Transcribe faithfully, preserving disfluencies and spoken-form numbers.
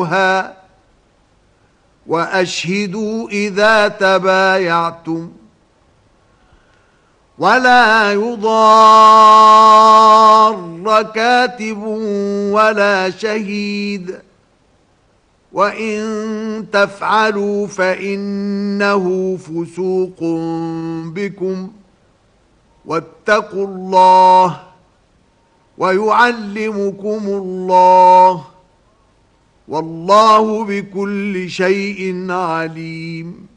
وأشهدوا إذا تبايعتم ولا يضار كاتب ولا شهيد وإن تفعلوا فإنه فسوق بكم واتقوا الله ويعلمكم الله والله بكل شيء عليم.